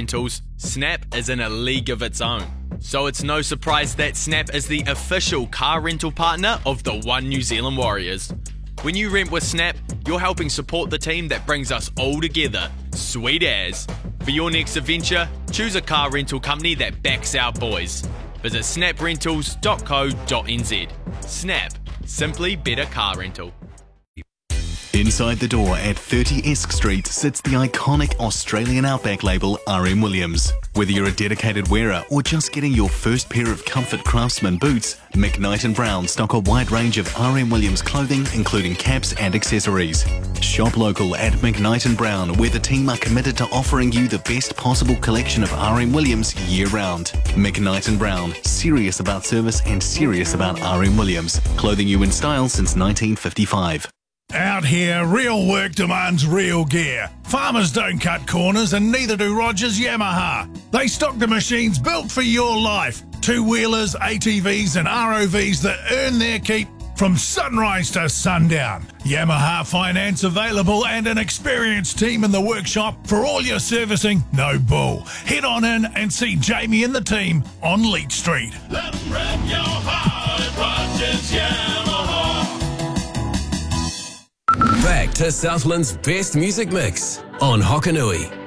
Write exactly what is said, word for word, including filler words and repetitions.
rentals, Snap is in a league of its own. So it's no surprise that Snap is the official car rental partner of the One New Zealand Warriors. When you rent with Snap, you're helping support the team that brings us all together. Sweet as. For your next adventure, choose a car rental company that backs our boys. Visit snap rentals dot co dot n z. Snap. Simply better car rental. Inside the door at thirty Esk Street sits the iconic Australian Outback label R M Williams. Whether you're a dedicated wearer or just getting your first pair of comfort Craftsman boots, McKnight and Brown stock a wide range of R M Williams clothing, including caps and accessories. Shop local at McKnight and Brown, where the team are committed to offering you the best possible collection of R M Williams year-round. McKnight and Brown, serious about service and serious about R M Williams. Clothing you in style since nineteen fifty-five. Out here, real work demands real gear. Farmers don't cut corners and neither do Rogers Yamaha. They stock the machines built for your life. Two-wheelers, A T Vs and R O Vs that earn their keep from sunrise to sundown. Yamaha finance available and an experienced team in the workshop for all your servicing, no bull. Head on in and see Jamie and the team on Leach Street. Let 'em rep your heart at Rogers Yamaha. Back to Southland's best music mix on Hokanui.